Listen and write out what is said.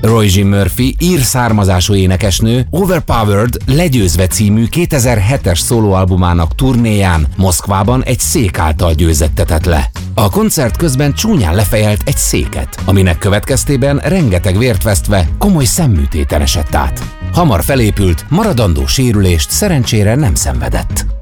Roisin Murphy, ír származású énekesnő Overpowered legyőzve című 2007-es szólóalbumának turnéján Moszkvában egy szék által győzettetett le. A koncert közben csúnyán lefejelt egy széket, aminek következtében rengeteg vért vesztve komoly szemműtéten esett át. Hamar felépült, maradandó sérülést szerencsére nem szenvedett.